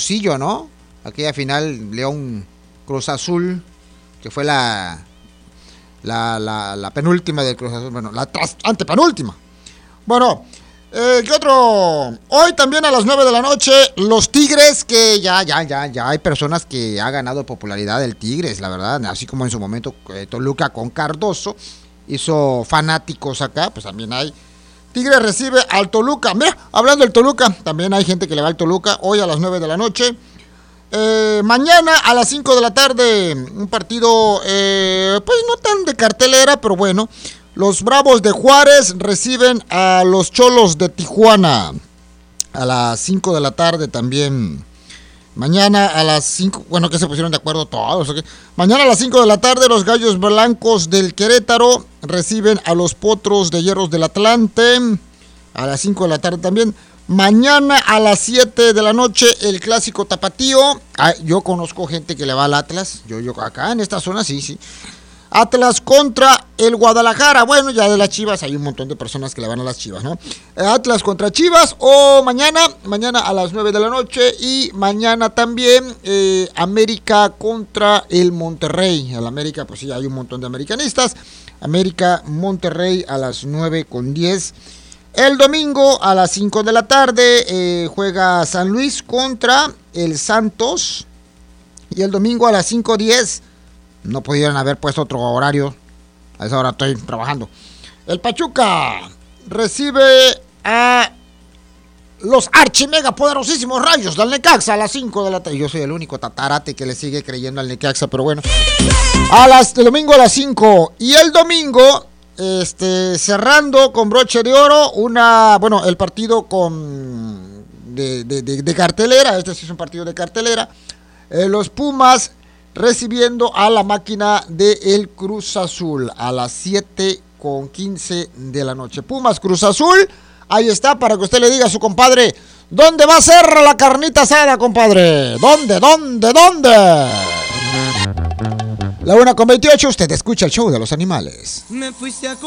Hermosillo, ¿no? Aquella final León Cruz Azul, que fue la penúltima del Cruz Azul, bueno, la antepenúltima. Bueno, ¿qué otro? Hoy también a las 9 de la noche, los Tigres, que ya hay personas que ha ganado popularidad el Tigres, la verdad, así como en su momento Toluca con Cardoso hizo fanáticos acá, pues también hay. Tigres recibe al Toluca. Mira, hablando del Toluca, también hay gente que le va al Toluca, hoy a las 9 de la noche. Mañana a las 5 de la tarde, un partido, pues no tan de cartelera, pero bueno. Los Bravos de Juárez reciben a los Cholos de Tijuana a las 5 de la tarde también. Mañana a las 5, bueno, que se pusieron de acuerdo todos. ¿Okay? Mañana a las 5 de la tarde, los Gallos Blancos del Querétaro reciben a los Potros de Hierros del Atlante. A las 5 de la tarde también. Mañana a las 7 de la noche, el clásico tapatío. Yo conozco gente que le va al Atlas. Yo acá en esta zona, sí. Atlas contra el Guadalajara. Bueno, ya de las Chivas hay un montón de personas que le van a las Chivas, ¿no? Atlas contra Chivas o mañana a las 9 de la noche. Y mañana también América contra el Monterrey. El América, pues sí, hay un montón de americanistas. América Monterrey a las 9:10. El domingo a las 5 de la tarde juega San Luis contra el Santos. Y el domingo a las 5:10. No pudieron haber puesto otro horario. A esa hora estoy trabajando. El Pachuca recibe a los archimega poderosísimos Rayos del Necaxa a las 5 de la tarde. Yo soy el único tatarate que le sigue creyendo al Necaxa, pero bueno. El domingo a las 5. Y el domingo, cerrando con broche de oro, el partido de cartelera. Este sí es un partido de cartelera. Los Pumas recibiendo a la máquina de el Cruz Azul a las 7:15 de la noche. Pumas Cruz Azul, ahí está para que usted le diga a su compadre, ¿dónde va a ser la carnita asada, compadre? ¿Dónde? La 1:28, usted escucha el show de los animales. Me fuiste a